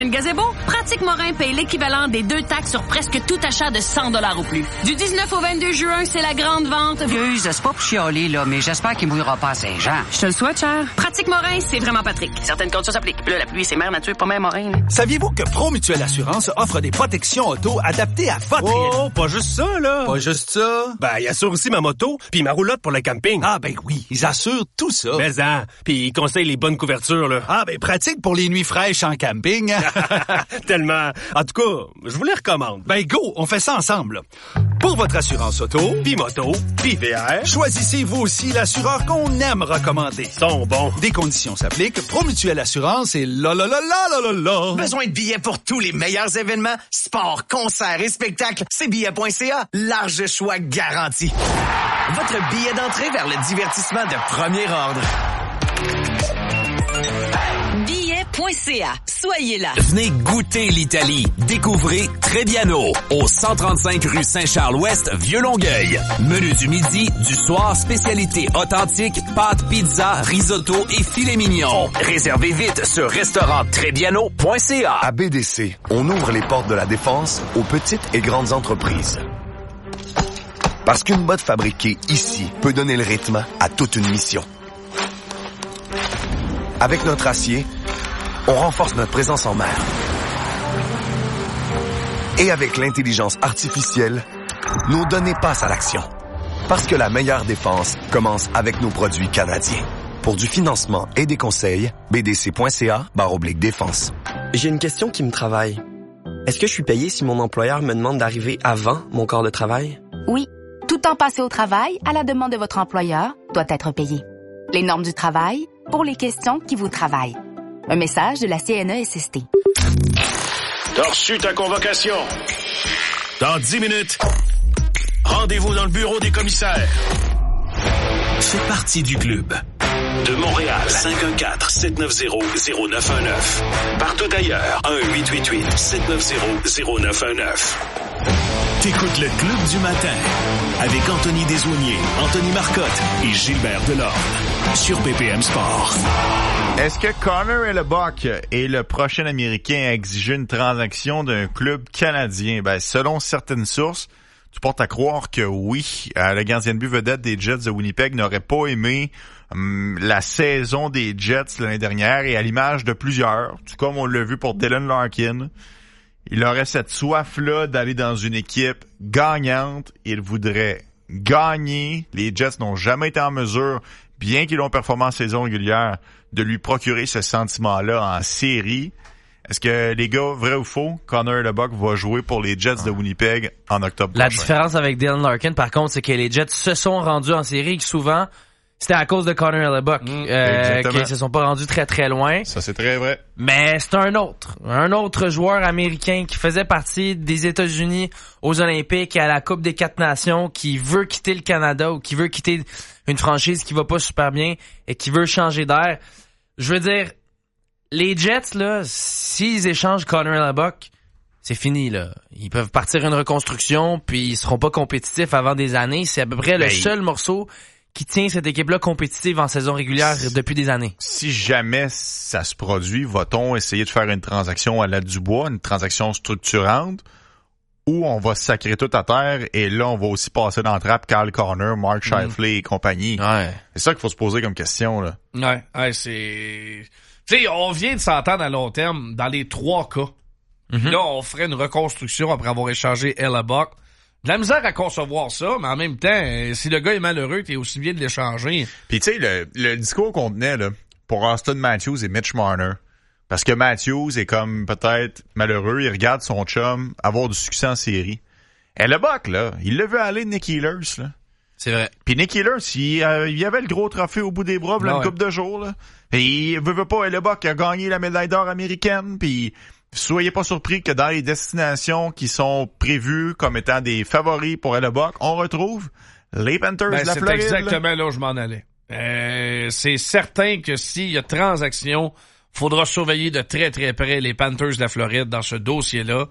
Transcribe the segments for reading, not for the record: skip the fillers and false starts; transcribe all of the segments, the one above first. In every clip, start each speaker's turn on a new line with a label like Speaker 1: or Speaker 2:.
Speaker 1: Une gazebo? Pratique Morin paye l'équivalent des 2 taxes sur presque tout achat de 100$ ou plus. Du 19 au 22 juin, c'est la grande vente.
Speaker 2: Excuse, c'est pas pour chialer, là, mais j'espère qu'il mouillera pas à Saint-Jean.
Speaker 1: Je te le souhaite, cher. Pratique Morin, c'est vraiment Patrick. Certaines conditions s'appliquent. Puis là, la pluie, c'est mère nature, pas mère Morin. Là.
Speaker 3: Saviez-vous que Promutuelle Assurance offre des protections auto adaptées à votre réalité?
Speaker 4: Oh, pas juste ça, là.
Speaker 3: Pas juste ça.
Speaker 4: Ben, il assure aussi ma moto, puis ma roulotte pour le camping.
Speaker 3: Ah, ben oui, ils assurent tout ça.
Speaker 4: Mais puis ils conseillent les bonnes couvertures, là.
Speaker 3: Ah, ben pratique pour les nuits fraîches en camping.
Speaker 4: Tellement. En tout cas, je vous les recommande.
Speaker 3: Ben go, on fait ça ensemble. Pour votre assurance auto,
Speaker 4: Puis moto, puis VR.
Speaker 3: choisissez vous aussi l'assureur qu'on aime recommander.
Speaker 4: Ils sont bons.
Speaker 3: Des conditions s'appliquent. Promutuelle Assurance et la.
Speaker 5: Besoin de billets pour tous les meilleurs événements, sports, concerts et spectacles? C'est billets.ca. Large choix garanti. Votre billet d'entrée vers le divertissement de premier ordre.
Speaker 1: Billet.ca. Soyez là.
Speaker 6: Venez goûter l'Italie. Découvrez Trebbiano au 135 rue Saint-Charles-Ouest, Vieux-Longueuil. Menu du midi, du soir, spécialité authentique, pâtes, pizza, risotto et filet mignon. Réservez vite sur restauranttrebbiano.ca.
Speaker 7: À BDC, on ouvre les portes de la défense aux petites et grandes entreprises. Parce qu'une botte fabriquée ici peut donner le rythme à toute une mission. Avec notre acier, on renforce notre présence en mer. Et avec l'intelligence artificielle, nos données passent à l'action. Parce que la meilleure défense commence avec nos produits canadiens. Pour du financement et des conseils, bdc.ca/défense.
Speaker 8: J'ai une question qui me travaille. Est-ce que je suis payé si mon employeur me demande d'arriver avant mon corps de travail?
Speaker 9: Oui. Tout temps passé au travail, à la demande de votre employeur, doit être payé. Les normes du travail, pour les questions qui vous travaillent. Un message de la CNESST.
Speaker 10: T'as reçu ta convocation. Dans 10 minutes, rendez-vous dans le bureau des commissaires. Fais partie du club. De Montréal, 514-790-0919. Partout ailleurs, 1-888-790-0919. T'écoutes le Club du matin avec Anthony Desaulniers, Anthony Marcotte et Gilbert Delorme sur PPM Sport.
Speaker 11: Est-ce que Connor Hellebuyck est le prochain Américain à exiger une transaction d'un club canadien? Ben, selon certaines sources, tu portes à croire que oui. Le gardien de but vedette des Jets de Winnipeg n'aurait pas aimé la saison des Jets l'année dernière et à l'image de plusieurs, tout comme on l'a vu pour Dylan Larkin. Il aurait cette soif-là d'aller dans une équipe gagnante. Il voudrait gagner. Les Jets n'ont jamais été en mesure, bien qu'ils ont performé en saison régulière, de lui procurer ce sentiment-là en série. Est-ce que, les gars, vrai ou faux, Connor Hellebuyck va jouer pour les Jets de Winnipeg en octobre prochain?
Speaker 12: La différence avec Dylan Larkin, par contre, c'est que les Jets se sont rendus en série et que souvent, c'était à cause de Connor Hellebuyck qu'ils se sont pas rendus très très loin.
Speaker 11: Ça, c'est très vrai.
Speaker 12: Mais c'est un autre joueur américain qui faisait partie des États-Unis aux Olympiques et à la Coupe des 4 Nations, qui veut quitter le Canada ou qui veut quitter une franchise qui va pas super bien et qui veut changer d'air. Je veux dire, les Jets, là, s'ils échangent Connor Hellebuyck, c'est fini, là. Ils peuvent partir une reconstruction, puis ils seront pas compétitifs avant des années. C'est à peu près le seul morceau qui tient cette équipe-là compétitive en saison régulière depuis des années.
Speaker 11: Si jamais ça se produit, va-t-on essayer de faire une transaction à la Dubois, une transaction structurante, ou on va sacrer tout à terre et là, on va aussi passer dans la trappe Kyle Connor, Mark Scheifele et compagnie.
Speaker 12: Ouais.
Speaker 11: C'est ça qu'il faut se poser comme question, là.
Speaker 13: Ouais, c'est... Tu sais, on vient de s'entendre à long terme dans les 3 cas. Là, on ferait une reconstruction après avoir échangé Hellebuyck. De la misère à concevoir ça, mais en même temps, si le gars est malheureux, t'es aussi bien de l'échanger.
Speaker 11: Puis tu sais, le discours qu'on tenait là, pour Austin Matthews et Mitch Marner, parce que Matthews est comme peut-être malheureux, il regarde son chum avoir du succès en série. Hellebuyck, là, il l'a vu aller Nick Ehlers, là.
Speaker 12: C'est vrai.
Speaker 11: Puis Nick Ehlers, il y avait le gros trophée au bout des bras, une couple de jours, là. Et il veut pas, Hellebuyck a gagné la médaille d'or américaine, puis soyez pas surpris que dans les destinations qui sont prévues comme étant des favoris pour Hellebuyck, on retrouve les Panthers de la Floride.
Speaker 13: C'est exactement là où je m'en allais. C'est certain que s'il y a transaction, faudra surveiller de très très près les Panthers de la Floride dans ce dossier-là.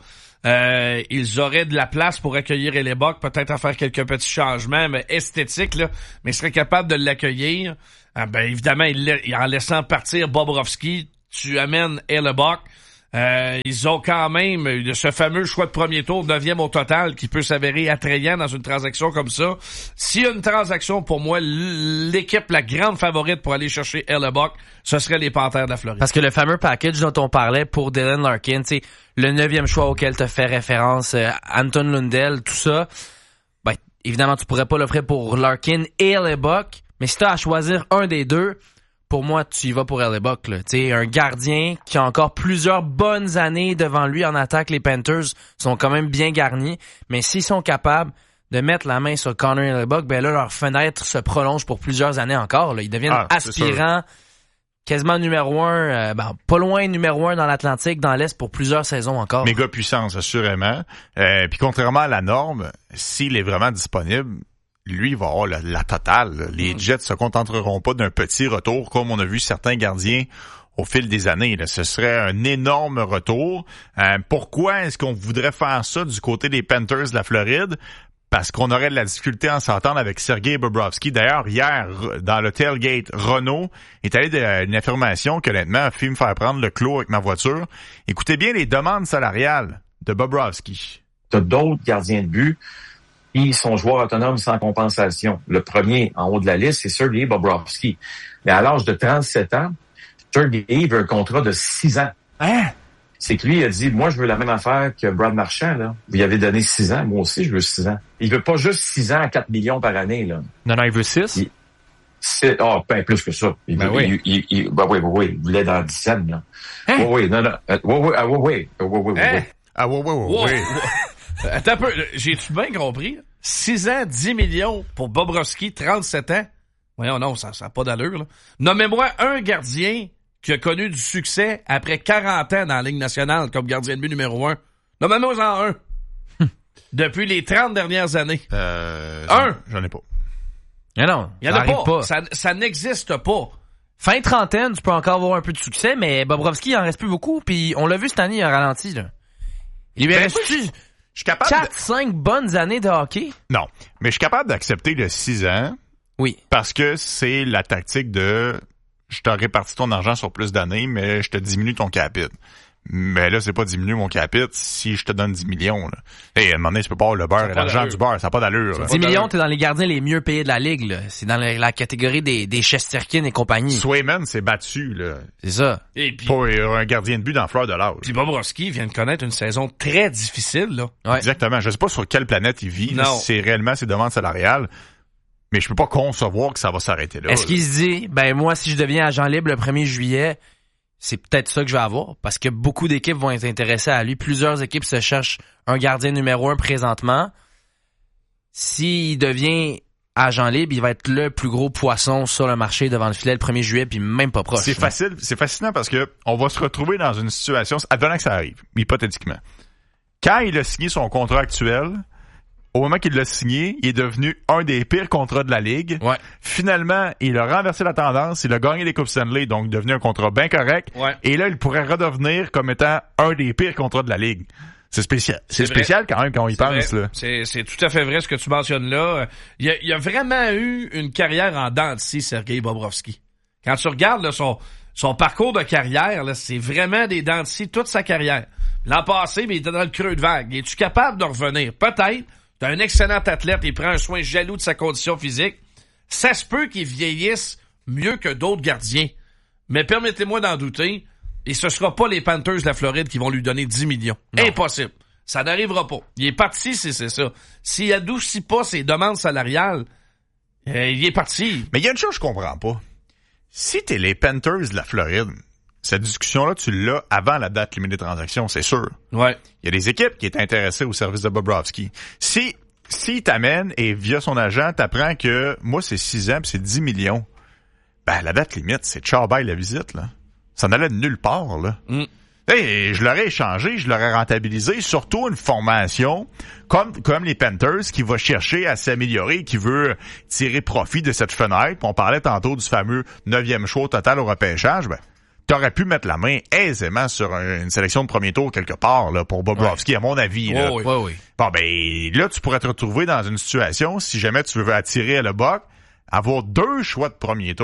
Speaker 13: Ils auraient de la place pour accueillir Hellebuyck, peut-être à faire quelques petits changements mais esthétiques, là, mais ils seraient capables de l'accueillir. Ben évidemment, en laissant partir Bobrovsky, tu amènes Hellebuyck. Ils ont quand même ce fameux choix de premier tour, 9e au total, qui peut s'avérer attrayant dans une transaction comme ça. S'il y a une transaction, pour moi, l'équipe la grande favorite pour aller chercher Hellebuyck, ce serait les Panthères de la Floride.
Speaker 12: Parce que le fameux package dont on parlait pour Dylan Larkin, tu sais, le 9e choix auquel tu fait référence, Anton Lundell, tout ça, ben, évidemment, tu pourrais pas l'offrir pour Larkin et Hellebuyck, mais si tu as à choisir un des deux, pour moi, tu y vas pour Hellebuyck, là. Tu sais, un gardien qui a encore plusieurs bonnes années devant lui en attaque. Les Panthers sont quand même bien garnis. Mais s'ils sont capables de mettre la main sur Connor Hellebuyck, ben là, leur fenêtre se prolonge pour plusieurs années encore, là. Ils deviennent aspirants, quasiment numéro 1, pas loin numéro 1 dans l'Atlantique, dans l'Est pour plusieurs saisons encore.
Speaker 11: Méga puissance, assurément. Puis contrairement à la norme, s'il est vraiment disponible, lui, il va avoir la totale, là. Les Jets se contenteront pas d'un petit retour comme on a vu certains gardiens au fil des années, là. Ce serait un énorme retour. Pourquoi est-ce qu'on voudrait faire ça du côté des Panthers de la Floride? Parce qu'on aurait de la difficulté à s'entendre avec Sergei Bobrovsky. D'ailleurs, hier, dans le tailgate, Renault est allé d'une affirmation que, honnêtement, a fait me faire prendre le clos avec ma voiture. Écoutez bien les demandes salariales de Bobrovsky.
Speaker 14: T'as d'autres gardiens de but qui sont joueurs autonomes sans compensation. Le premier en haut de la liste, c'est Sergei Bobrovsky. Mais à l'âge de 37 ans, Sergei veut un contrat de 6 ans.
Speaker 11: Hein?
Speaker 14: C'est que lui, il a dit, moi, je veux la même affaire que Brad Marchand, là. Vous y avez donné 6 ans. Moi aussi, je veux 6 ans. Il veut pas juste 6 ans à 4 millions par année, là.
Speaker 15: Non, il veut 6?
Speaker 14: Plus que ça. Il voulait dans 10 ans, là.
Speaker 15: Hein?
Speaker 14: Oui.
Speaker 13: Attends un peu, j'ai-tu bien compris? 6 ans, 10 millions pour Bobrovsky, 37 ans? Voyons, non, ça n'a pas d'allure, là. Nommez-moi un gardien qui a connu du succès après 40 ans dans la Ligue nationale comme gardien de but numéro 1. Nommez-moi-en un. Depuis les 30 dernières années.
Speaker 11: J'en ai pas.
Speaker 12: Mais non,
Speaker 13: il y en a pas. Ça n'existe pas.
Speaker 12: Fin trentaine, tu peux encore avoir un peu de succès, mais Bobrovsky, il en reste plus beaucoup, puis on l'a vu cette année, il a ralenti, là. Il lui reste-tu...
Speaker 11: Je suis capable
Speaker 12: 4-5 bonnes années de hockey?
Speaker 11: Non, mais je suis capable d'accepter le 6 ans.
Speaker 12: Oui.
Speaker 11: Parce que c'est la tactique de je te répartis ton argent sur plus d'années, mais je te diminue ton capite. Mais là, c'est pas diminuer mon capite si je te donne 10 millions. Là. Hey, à un moment donné, tu peux pas avoir le beurre et l'argent du beurre. Ça n'a pas d'allure.
Speaker 12: 10 millions, t'es dans les gardiens les mieux payés de la Ligue. Là. C'est dans la catégorie des Shesterkin et compagnie.
Speaker 11: Swayman s'est battu. Là.
Speaker 12: C'est ça.
Speaker 13: Et puis,
Speaker 11: pas un gardien de but dans la fleur de l'âge.
Speaker 13: Puis Bobrovsky vient de connaître une saison très difficile. Là.
Speaker 12: Ouais.
Speaker 11: Exactement. Je sais pas sur quelle planète il vit. Là, si c'est réellement ses demandes salariales. Mais je peux pas concevoir que ça va s'arrêter là.
Speaker 12: Est-ce qu'il se dit, moi, si je deviens agent libre le 1er juillet, c'est peut-être ça que je vais avoir? Parce que beaucoup d'équipes vont être intéressées à lui. Plusieurs équipes se cherchent un gardien numéro 1 présentement. S'il devient agent libre, il va être le plus gros poisson sur le marché devant le filet le 1er juillet, puis même pas proche.
Speaker 11: C'est facile, c'est fascinant parce que on va se retrouver dans une situation, advenant que ça arrive, hypothétiquement. Quand il a signé son contrat actuel, au moment qu'il l'a signé, il est devenu un des pires contrats de la Ligue.
Speaker 12: Ouais.
Speaker 11: Finalement, il a renversé la tendance, il a gagné les Coupes Stanley, donc devenu un contrat bien correct.
Speaker 13: Ouais.
Speaker 11: Et là, il pourrait redevenir comme étant un des pires contrats de la Ligue. C'est spécial. C'est spécial quand même quand on y pense. Là.
Speaker 13: C'est tout à fait vrai ce que tu mentionnes là. Il a vraiment eu une carrière en dents de scie, Sergei Bobrovsky. Quand tu regardes là, son parcours de carrière, là, c'est vraiment des dents de scie toute sa carrière. L'an passé, mais il était dans le creux de vague. Es-tu capable de revenir? Peut-être. T'as un excellent athlète, il prend un soin jaloux de sa condition physique. Ça se peut qu'il vieillisse mieux que d'autres gardiens. Mais permettez-moi d'en douter, et ce sera pas les Panthers de la Floride qui vont lui donner 10 millions. Non. Impossible. Ça n'arrivera pas. Il est parti si c'est ça. S'il adoucit pas ses demandes salariales, il est parti.
Speaker 11: Mais il y a une chose que je comprends pas. Si t'es les Panthers de la Floride, cette discussion-là, tu l'as avant la date limite des transactions, c'est sûr.
Speaker 13: Ouais.
Speaker 11: Il y a des équipes qui est intéressées au service de Bobrovsky. Si t'amène et via son agent, t'apprends que moi, c'est 6 ans pis c'est 10 millions, la date limite, c'est ciao bye la visite, là. Ça n'allait de nulle part, là. Hey, je l'aurais échangé, je l'aurais rentabilisé, surtout une formation comme les Panthers qui va chercher à s'améliorer, qui veut tirer profit de cette fenêtre. On parlait tantôt du fameux 9e choix total au repêchage, t'aurais pu mettre la main aisément sur une sélection de premier tour quelque part là pour Bobrovsky, à mon avis. Là.
Speaker 12: Oui.
Speaker 11: Bon, là, tu pourrais te retrouver dans une situation, si jamais tu veux attirer Hellebuyck, avoir 2 choix de premier tour.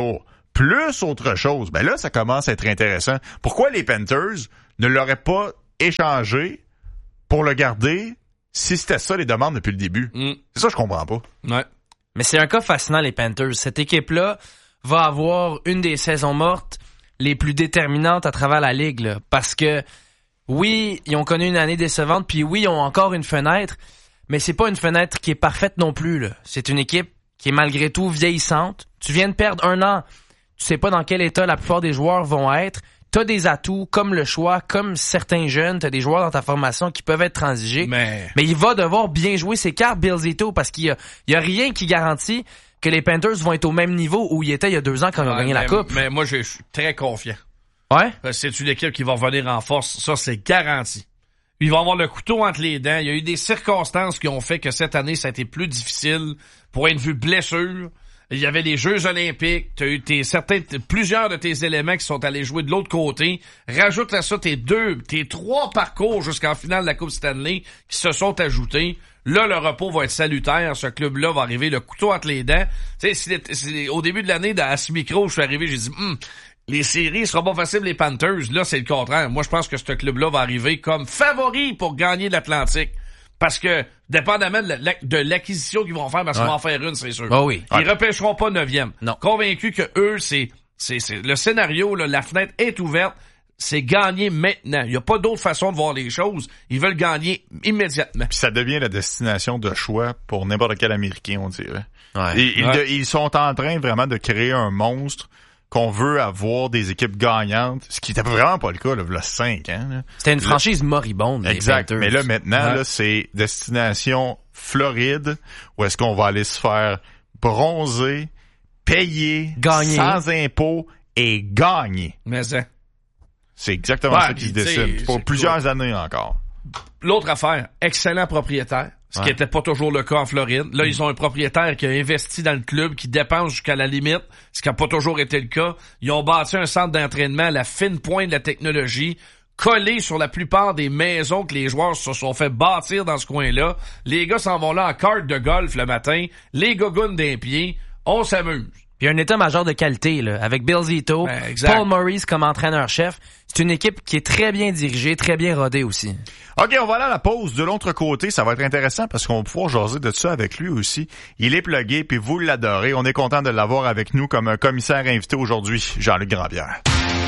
Speaker 11: plus autre chose, ben là, ça commence à être intéressant. Pourquoi les Panthers ne l'auraient pas échangé pour le garder si c'était ça les demandes depuis le début? C'est ça, je comprends pas.
Speaker 13: Ouais.
Speaker 12: Mais c'est un cas fascinant, les Panthers. Cette équipe-là va avoir une des saisons mortes les plus déterminantes à travers la ligue, là, parce que oui, ils ont connu une année décevante, puis oui, ils ont encore une fenêtre, mais c'est pas une fenêtre qui est parfaite non plus, là. C'est une équipe qui est malgré tout vieillissante. Tu viens de perdre 1 an. Tu sais pas dans quel état la plupart des joueurs vont être. T'as des atouts, comme le choix, comme certains jeunes. T'as des joueurs dans ta formation qui peuvent être transigés. Mais il va devoir bien jouer ses cartes, Bill Zito, parce qu'il y a rien qui garantit que les Panthers vont être au même niveau où ils étaient il y a 2 ans quand ils ont gagné la Coupe.
Speaker 13: Mais moi, je suis très confiant.
Speaker 12: Ouais?
Speaker 13: C'est une équipe qui va revenir en force. Ça, c'est garanti. Ils vont avoir le couteau entre les dents. Il y a eu des circonstances qui ont fait que cette année, ça a été plus difficile. Pour une vue blessure, il y avait les Jeux olympiques. Tu as eu plusieurs de tes éléments qui sont allés jouer de l'autre côté. Rajoute à ça tes 3 parcours jusqu'en finale de la Coupe Stanley qui se sont ajoutés. Là, le repos va être salutaire. Ce club-là va arriver le couteau entre les dents. Tu sais, au début de l'année, à ce micro, je suis arrivé, j'ai dit, les séries, ce sera pas facile, les Panthers. Là, c'est le contraire. Moi, je pense que ce club-là va arriver comme favori pour gagner l'Atlantique. Parce que, dépendamment de l'acquisition qu'ils vont faire, parce qu'ils vont en faire une, c'est sûr.
Speaker 12: Oh oui.
Speaker 13: Ils repêcheront pas 9e.
Speaker 12: Non.
Speaker 13: Convaincus que eux, c'est le scénario, là, la fenêtre est ouverte. C'est gagner maintenant. Il n'y a pas d'autre façon de voir les choses. Ils veulent gagner immédiatement.
Speaker 11: Puis ça devient la destination de choix pour n'importe quel Américain, on dirait.
Speaker 12: Ouais.
Speaker 11: Ils sont en train vraiment de créer un monstre qu'on veut avoir des équipes gagnantes, ce qui n'était vraiment pas le cas, là, il y a 5 ans. Là.
Speaker 12: C'était une franchise moribonde.
Speaker 11: Exact. Mais là, maintenant, là, c'est destination Floride, où est-ce qu'on va aller se faire bronzer, payer,
Speaker 12: gagner,
Speaker 11: sans impôts et gagner.
Speaker 13: Mais ça.
Speaker 11: C'est exactement ça qui se décide. Pour plusieurs années encore.
Speaker 13: L'autre affaire, excellent propriétaire. Ce qui n'était pas toujours le cas en Floride. Là, ils ont un propriétaire qui a investi dans le club, qui dépense jusqu'à la limite, ce qui n'a pas toujours été le cas. Ils ont bâti un centre d'entraînement à la fine pointe de la technologie, collé sur la plupart des maisons que les joueurs se sont fait bâtir dans ce coin-là. Les gars s'en vont là en carte de golf le matin, les gogoons d'un pied, on s'amuse.
Speaker 12: Puis un état-major de qualité, là, avec Bill Zito, Paul Maurice comme entraîneur-chef. C'est une équipe qui est très bien dirigée, très bien rodée aussi.
Speaker 11: OK, on va aller à la pause. De l'autre côté, ça va être intéressant parce qu'on va pouvoir jaser de ça avec lui aussi. Il est plugué, puis vous l'adorez. On est content de l'avoir avec nous comme un commissaire invité aujourd'hui, Jean-Luc Grandpierre.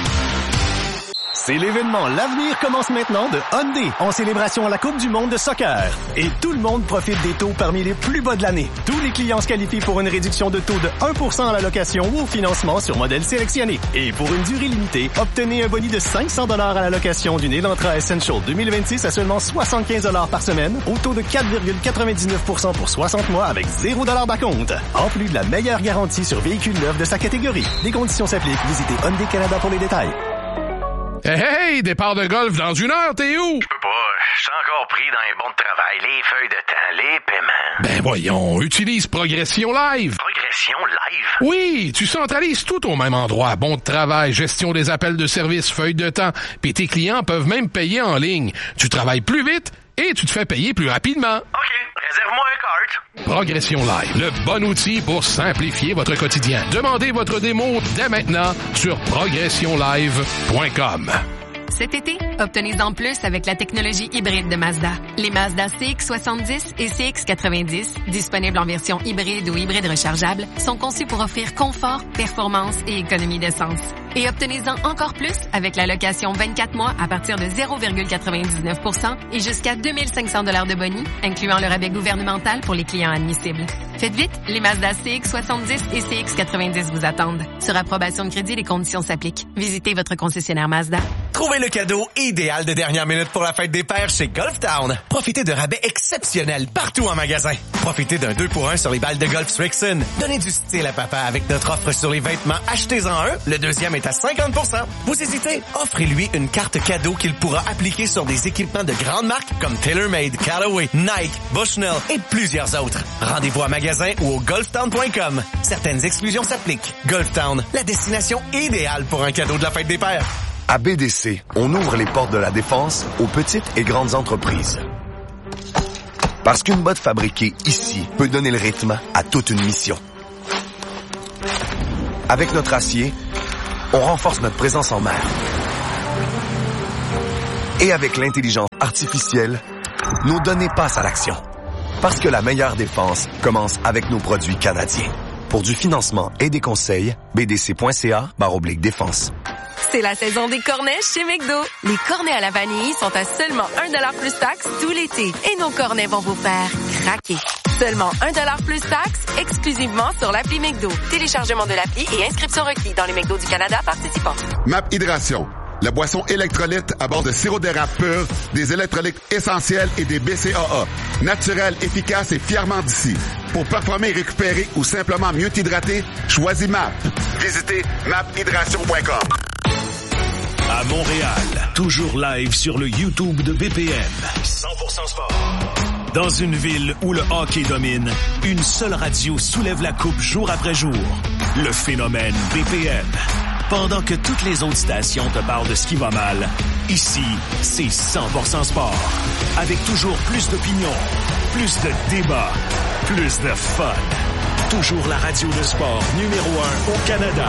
Speaker 3: C'est l'événement L'Avenir commence maintenant de Hyundai en célébration à la Coupe du monde de soccer. Et tout le monde profite des taux parmi les plus bas de l'année. Tous les clients se qualifient pour une réduction de taux de 1% à la location ou au financement sur modèle sélectionné. Et pour une durée limitée, obtenez un boni de $500 à la location d'une Elantra Essential 2026 à seulement $75 par semaine, au taux de 4,99% pour 60 mois avec $0 d'acompte. En plus de la meilleure garantie sur véhicules neufs de sa catégorie. Les conditions s'appliquent. Visitez Hyundai Canada pour les détails.
Speaker 15: Hey, départ de golf dans 1 heure, t'es où?
Speaker 16: Je peux pas, je suis encore pris dans les bons de travail, les feuilles de temps, les paiements.
Speaker 15: Ben voyons, utilise Progression Live.
Speaker 16: Progression Live?
Speaker 15: Oui, tu centralises tout au même endroit. Bon de travail, gestion des appels de service, feuilles de temps, puis tes clients peuvent même payer en ligne. Tu travailles plus vite et tu te fais payer plus rapidement.
Speaker 16: OK, réserve-moi un cart.
Speaker 15: Progression Live, le bon outil pour simplifier votre quotidien. Demandez votre démo dès maintenant sur progressionlive.com.
Speaker 17: Cet été, obtenez-en plus avec la technologie hybride de Mazda. Les Mazda CX-70 et CX-90, disponibles en version hybride ou hybride rechargeable, sont conçus pour offrir confort, performance et économie d'essence. Et obtenez-en encore plus avec la location 24 mois à partir de 0,99% et jusqu'à 2500 $ de boni, incluant le rabais gouvernemental pour les clients admissibles. Faites vite, les Mazda CX-70 et CX-90 vous attendent. Sur approbation de crédit, les conditions s'appliquent. Visitez votre concessionnaire Mazda.
Speaker 5: Trouvez le cadeau idéal de dernière minute pour la fête des pères chez Golf Town. Profitez de rabais exceptionnels partout en magasin. Profitez d'un 2 pour 1 sur les balles de golf Strixon. Donnez du style à papa avec notre offre sur les vêtements. Achetez-en un, le deuxième est à 50%. Vous hésitez? Offrez-lui une carte cadeau qu'il pourra appliquer sur des équipements de grandes marques comme TaylorMade, Callaway, Nike, Bushnell et plusieurs autres. Rendez-vous à magasin ou au golftown.com. Certaines exclusions s'appliquent. Golf Town, la destination idéale pour un cadeau de la fête des pères.
Speaker 7: À BDC, on ouvre les portes de la défense aux petites et grandes entreprises. Parce qu'une botte fabriquée ici peut donner le rythme à toute une mission. Avec notre acier, on renforce notre présence en mer. Et avec l'intelligence artificielle, nos données passent à l'action. Parce que la meilleure défense commence avec nos produits canadiens. Pour du financement et des conseils, bdc.ca/défense.
Speaker 18: C'est la saison des cornets chez McDo. Les cornets à la vanille sont à seulement 1$ plus taxe tout l'été. Et nos cornets vont vous faire craquer. Seulement 1$ plus taxe, exclusivement sur l'appli McDo. Téléchargement de l'appli et inscription requis dans les McDo du Canada participants.
Speaker 19: MAP Hydration, la boisson électrolyte à base de sirop d'érable pur, des électrolytes essentiels et des BCAA. Naturel, efficace et fièrement d'ici. Pour performer, récupérer ou simplement mieux t'hydrater, choisis MAP. Visitez maphydration.com.
Speaker 10: À Montréal, toujours live sur le YouTube de BPM. 100% sport. Dans une ville où le hockey domine, une seule radio soulève la coupe jour après jour. Le phénomène BPM. Pendant que toutes les autres stations te parlent de ce qui va mal, ici, c'est 100% sport. Avec toujours plus d'opinions, plus de débats, plus de fun. Toujours la radio de sport numéro 1 au Canada.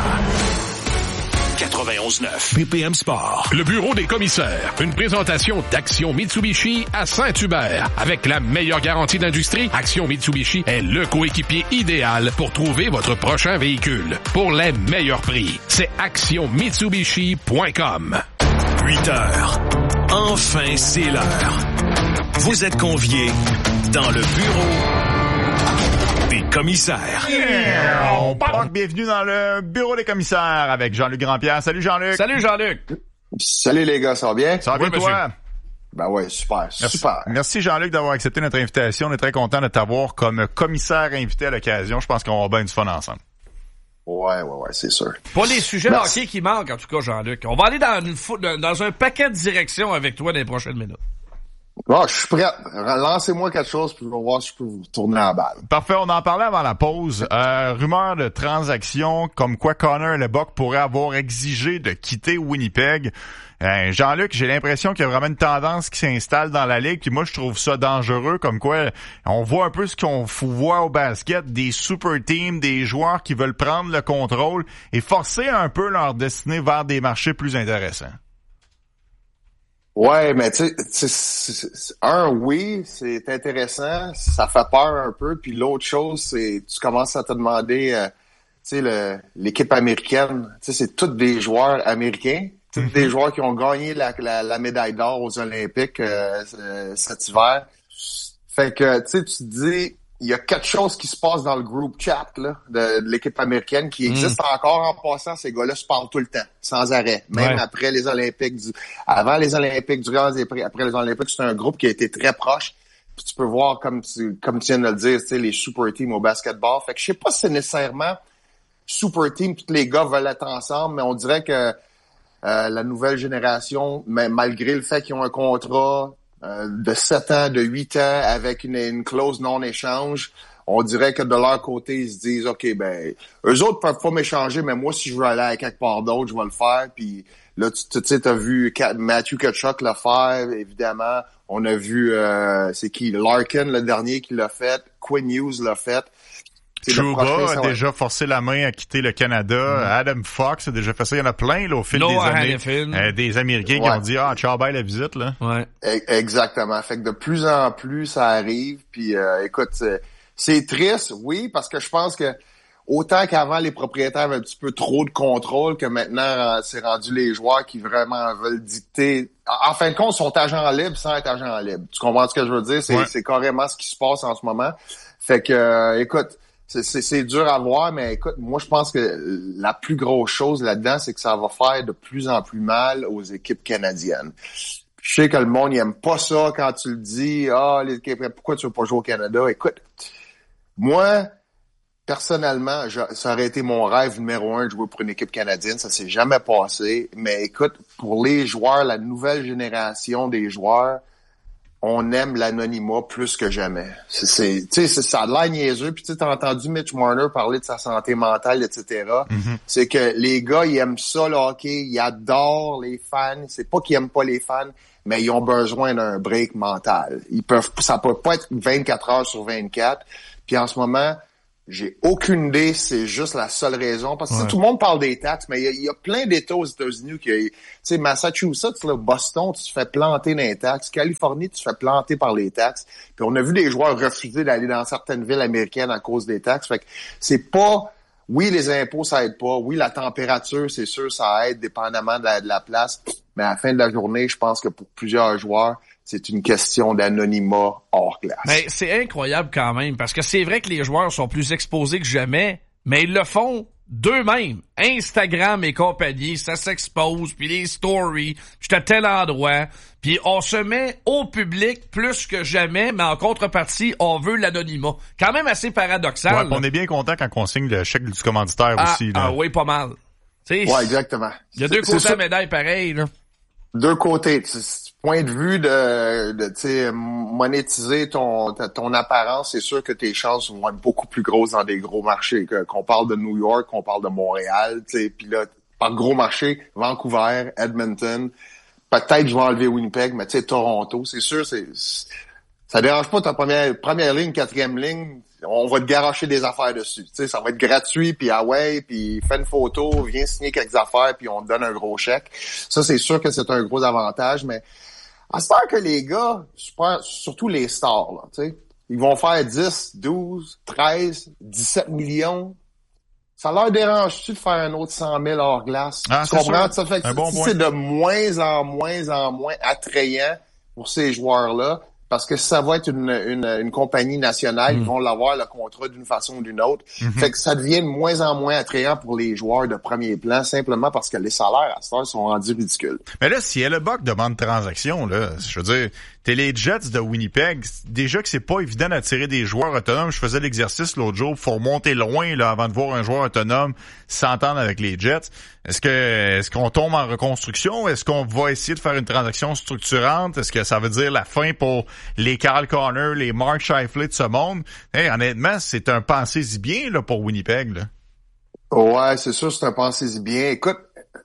Speaker 10: 91.9 BPM Sport.
Speaker 15: Le bureau des commissaires. Une présentation d'Action Mitsubishi à Saint-Hubert. Avec la meilleure garantie d'industrie, Action Mitsubishi est le coéquipier idéal pour trouver votre prochain véhicule. Pour les meilleurs prix, c'est actionmitsubishi.com.
Speaker 10: 8 heures. Enfin, c'est l'heure. Vous êtes conviés dans le bureau des commissaires.
Speaker 11: Bienvenue dans le bureau des commissaires avec Jean-Luc Grandpierre. Salut Jean-Luc.
Speaker 13: Salut Jean-Luc.
Speaker 20: Salut les gars, ça va bien?
Speaker 11: Ça va bien toi?
Speaker 20: Ben ouais, super,
Speaker 11: merci,
Speaker 20: super.
Speaker 11: Merci Jean-Luc d'avoir accepté notre invitation. On est très content de t'avoir comme commissaire invité à l'occasion. Je pense qu'on va avoir bien du fun ensemble.
Speaker 20: Ouais, c'est sûr.
Speaker 13: Pour les sujets hockey qui manquent, en tout cas, Jean-Luc, on va aller dans un paquet de directions avec toi dans les prochaines minutes.
Speaker 20: Bon, je suis prêt. Lancez-moi quelque chose, puis je vais voir si je peux vous tourner la balle.
Speaker 11: Parfait, on en parlait avant la pause. Rumeur de transaction comme quoi Connor Lebock pourrait avoir exigé de quitter Winnipeg. Jean-Luc, j'ai l'impression qu'il y a vraiment une tendance qui s'installe dans la ligue, puis moi je trouve ça dangereux, comme quoi on voit un peu ce qu'on voit au basket, des super teams, des joueurs qui veulent prendre le contrôle et forcer un peu leur destinée vers des marchés plus intéressants.
Speaker 20: Ouais, mais tu sais, oui, c'est intéressant, ça fait peur un peu, puis l'autre chose, c'est tu commences à te demander, tu sais, l'équipe américaine, tu sais, c'est tous des joueurs américains, tous des joueurs qui ont gagné la médaille d'or aux Olympiques cet hiver. Fait que, tu sais, tu te dis, il y a quelque chose qui se passe dans le group chat là de l'équipe américaine qui existe encore en passant. Ces gars-là se parlent tout le temps, sans arrêt. Même après les Olympiques, avant les Olympiques, durant les après les Olympiques, c'est un groupe qui a été très proche. Puis tu peux voir, comme tu viens de le dire, tu sais, les super teams au basketball. Fait que je sais pas si c'est nécessairement super team, tous les gars veulent être ensemble, mais on dirait que la nouvelle génération, malgré le fait qu'ils ont un contrat de 7 ans, de 8 ans, avec une clause non-échange, on dirait que de leur côté, ils se disent, OK, ben, eux autres peuvent pas m'échanger, mais moi, si je veux aller à quelque part d'autre, je vais le faire. Puis là, tu sais, t'as vu Matthew Tkachuk le faire, évidemment. On a vu, c'est qui? Larkin, le dernier, qui l'a fait. Quinn Hughes l'a fait.
Speaker 11: Trouba a déjà forcé la main à quitter le Canada. Adam Fox a déjà fait ça. Il y en a plein là, au fil des années. Des Américains qui ont dit « ciao, bye la visite. » là.
Speaker 20: Ouais. Exactement. Fait que de plus en plus, ça arrive. Puis écoute, c'est triste, oui, parce que je pense que autant qu'avant, les propriétaires avaient un petit peu trop de contrôle, que maintenant, c'est rendu les joueurs qui vraiment veulent dicter. En fin de compte, ils sont agents libres sans être agents libres. Tu comprends ce que je veux dire? C'est carrément ce qui se passe en ce moment. Fait que, écoute, c'est dur à voir, mais écoute, moi, je pense que la plus grosse chose là-dedans, c'est que ça va faire de plus en plus mal aux équipes canadiennes. Je sais que le monde, il aime pas ça quand tu le dis. Pourquoi tu veux pas jouer au Canada? Écoute, moi, personnellement, ça aurait été mon rêve numéro 1 de jouer pour une équipe canadienne. Ça s'est jamais passé. Mais écoute, pour les joueurs, la nouvelle génération des joueurs, on aime l'anonymat plus que jamais. Tu sais, ça a l'air niaiseux. Puis tu as entendu Mitch Marner parler de sa santé mentale, etc. C'est que les gars, ils aiment ça, le hockey. Ils adorent les fans. C'est pas qu'ils aiment pas les fans, mais ils ont besoin d'un break mental. Ça peut pas être 24 heures sur 24. Puis en ce moment, J'ai aucune idée, c'est juste la seule raison. Parce que tout le monde parle des taxes, mais il y a plein d'États aux États-Unis qui, tu sais, Massachusetts, là, Boston, tu te fais planter dans les taxes. Californie, tu te fais planter par les taxes. Puis on a vu des joueurs refuser d'aller dans certaines villes américaines à cause des taxes. Fait que c'est pas, oui, les impôts, ça aide pas. Oui, la température, c'est sûr, ça aide dépendamment de la place. Mais à la fin de la journée, je pense que pour plusieurs joueurs, c'est une question d'anonymat hors glace.
Speaker 13: Mais c'est incroyable quand même, parce que c'est vrai que les joueurs sont plus exposés que jamais, mais ils le font d'eux-mêmes. Instagram et compagnie, ça s'expose, puis les stories, j'étais à tel endroit, puis on se met au public plus que jamais, mais en contrepartie, on veut l'anonymat. Quand même assez paradoxal.
Speaker 11: Ouais, on est bien content quand on signe le chèque du commanditaire aussi. Là.
Speaker 13: Ah oui, pas mal. T'sais,
Speaker 20: ouais, exactement.
Speaker 13: Il y a deux côtés à la médaille pareil, là.
Speaker 20: Deux côtés. Point de vue de monétiser ton apparence, c'est sûr que tes chances vont être beaucoup plus grosses dans des gros marchés. Qu'on parle de New York, qu'on parle de Montréal, puis là, par gros marché, Vancouver, Edmonton, peut-être je vais enlever Winnipeg, mais tu sais, Toronto, c'est sûr, ça dérange pas ta première ligne, quatrième ligne, on va te garocher des affaires dessus. Tu sais, ça va être gratuit, puis puis fais une photo, viens signer quelques affaires, puis on te donne un gros chèque. Ça, c'est sûr que c'est un gros avantage, mais à ce temps que les gars, surtout les stars, là, tu sais, ils vont faire 10, 12, 13, 17 millions. Ça leur dérange-tu de faire un autre 100 000 hors glace?
Speaker 11: Ah,
Speaker 20: tu comprends? Ça fait que
Speaker 11: bon
Speaker 20: c'est de moins en moins attrayant pour ces joueurs-là. Parce que ça va être une compagnie nationale, ils vont l'avoir le contrat d'une façon ou d'une autre. Fait que ça devient de moins en moins attrayant pour les joueurs de premier plan, simplement parce que les salaires à cette heure sont rendus ridicules.
Speaker 11: Mais là, si Hellebuck demande transaction, là, je veux dire, t'es les Jets de Winnipeg, déjà que c'est pas évident d'attirer des joueurs autonomes. Je faisais l'exercice l'autre jour, faut remonter loin là avant de voir un joueur autonome s'entendre avec les Jets. Est-ce qu'on tombe en reconstruction? Est-ce qu'on va essayer de faire une transaction structurante? Est-ce que ça veut dire la fin pour les Kyle Connor, les Mark Scheifele de ce monde? Hey, honnêtement, c'est un pensez-y bien là pour Winnipeg, là.
Speaker 20: Ouais, c'est sûr, c'est un pensez-y bien. Écoute,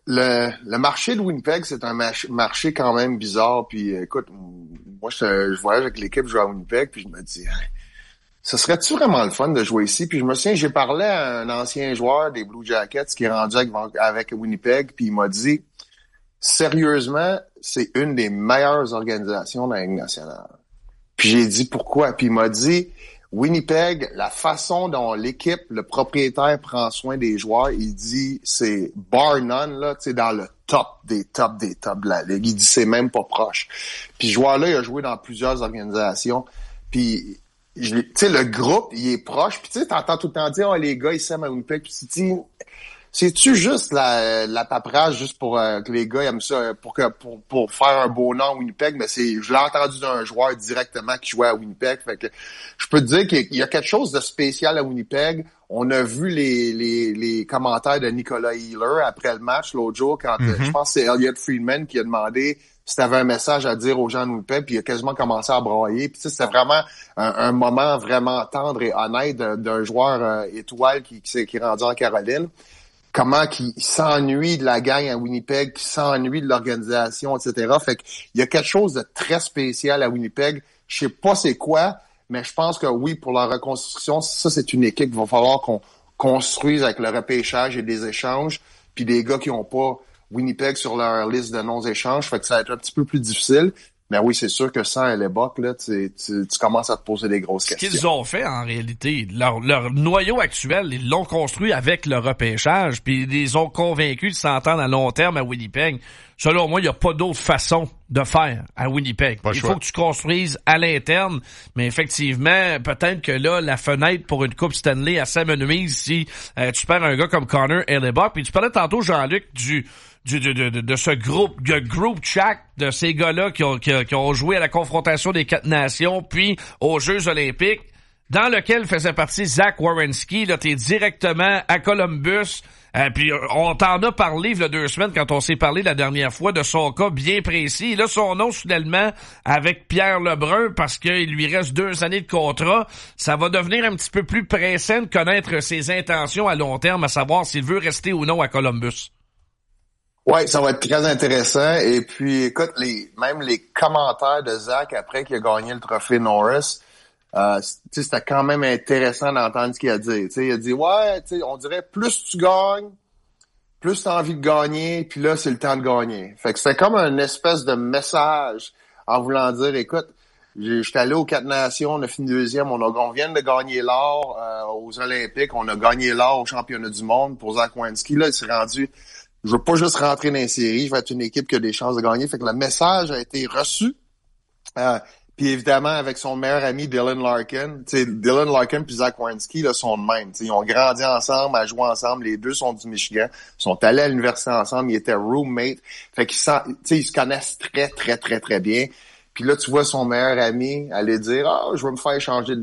Speaker 20: le marché de Winnipeg, c'est un marché quand même bizarre. Puis écoute, moi je voyage avec l'équipe, je joue à Winnipeg, puis je me dis, ce serait-tu vraiment le fun de jouer ici? Puis je me souviens, j'ai parlé à un ancien joueur des Blue Jackets qui est rendu avec Winnipeg, puis il m'a dit, sérieusement, c'est une des meilleures organisations de la Ligue nationale. Puis j'ai dit pourquoi? Puis il m'a dit, Winnipeg, la façon dont l'équipe, le propriétaire prend soin des joueurs, il dit, c'est bar none, là, tu sais, dans le top des tops de la Ligue. Il dit, c'est même pas proche. Puis ce joueur-là, il a joué dans plusieurs organisations. Puis, tu sais, le groupe, il est proche. Puis tu sais, t'entends tout le temps dire, les gars, ils s'aiment à Winnipeg. Puis tu te dis, c'est-tu juste la paperasse juste pour que les gars aiment ça, pour faire un beau nom à Winnipeg? Mais je l'ai entendu d'un joueur directement qui jouait à Winnipeg. Fait que je peux te dire qu'il y a quelque chose de spécial à Winnipeg. On a vu les commentaires de Nicolas Heeler après le match l'autre jour quand je pense que c'est Elliot Friedman qui a demandé si t'avais un message à dire aux gens de Winnipeg, puis il a quasiment commencé à brailler. Puis c'était vraiment un moment vraiment tendre et honnête d'un joueur étoile qui est rendu en Caroline. Comment qu'il s'ennuie de la gang à Winnipeg, qui s'ennuie de l'organisation, etc. Fait qu'il y a quelque chose de très spécial à Winnipeg. Je sais pas c'est quoi, mais je pense que oui, pour la reconstruction, ça c'est une équipe qu'il va falloir qu'on construise avec le repêchage et des échanges, puis des gars qui ont pas Winnipeg sur leur liste de non-échanges, fait que ça va être un petit peu plus difficile. Mais oui, c'est sûr que sans Hellebuck, là, tu commences à te poser des grosses questions.
Speaker 13: Ce qu'ils ont fait, en réalité, leur noyau actuel, ils l'ont construit avec le repêchage, puis ils les ont convaincus de s'entendre à long terme à Winnipeg. Selon moi, il n'y a pas d'autre façon de faire à Winnipeg. Il faut que tu construises à l'interne, mais effectivement, peut-être que là, la fenêtre pour une Coupe Stanley, elle s'amenuise si tu perds un gars comme Connor Hellebuck. Puis tu parlais tantôt, Jean-Luc, de ce group chat de ces gars-là qui ont joué à la confrontation des 4 nations, puis aux Jeux olympiques, dans lequel faisait partie Zach Werenski. Là, t'es directement à Columbus. Puis on t'en a parlé il y a 2 semaines quand on s'est parlé la dernière fois de son cas bien précis. Et là, son nom soudainement avec Pierre Lebrun, parce qu'il lui reste 2 années de contrat, ça va devenir un petit peu plus pressant de connaître ses intentions à long terme, à savoir s'il veut rester ou non à Columbus.
Speaker 20: Ouais, ça va être très intéressant. Et puis, écoute, même les commentaires de Zach après qu'il a gagné le trophée Norris, C'était quand même intéressant d'entendre ce qu'il a dit. Il a dit, ouais, on dirait plus tu gagnes, plus tu as envie de gagner, puis là, c'est le temps de gagner. Fait que c'était comme un espèce de message en voulant dire, écoute, j'étais allé aux 4 Nations, on a fini 2e, on vient de gagner l'or aux Olympiques, on a gagné l'or au championnat du monde pour Zach Werenski. Là, il s'est rendu, je veux pas juste rentrer dans les séries, je vais être une équipe qui a des chances de gagner. Fait que le message a été reçu. Puis évidemment, avec son meilleur ami Dylan Larkin, Dylan Larkin puis Zach Werenski là, sont de même. Ils ont grandi ensemble, à jouer ensemble. Les deux sont du Michigan, sont allés à l'université ensemble, ils étaient roommates. Fait qu'ils se connaissent très, très, très, très bien. Puis là, tu vois son meilleur ami aller dire « Ah, je vais me faire échanger